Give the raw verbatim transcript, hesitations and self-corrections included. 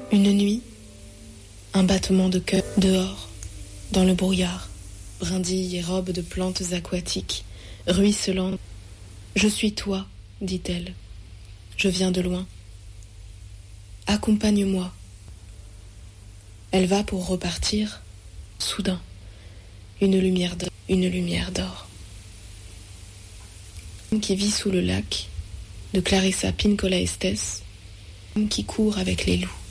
Une nuit, un battement de cœur dehors, dans le brouillard, brindilles et robes de plantes aquatiques, ruisselant. Je suis toi, dit-elle. Je viens de loin. Accompagne-moi. Elle va pour repartir. Soudain, une lumière d'or, une lumière d'or. Qui vit sous le lac, de Clarissa Pinkola Estés, qui court avec les loups.